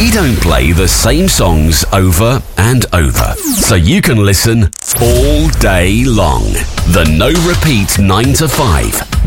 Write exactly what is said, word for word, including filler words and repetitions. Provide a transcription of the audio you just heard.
We don't play the same songs over and over, so you can listen all day long. The No Repeat nine to five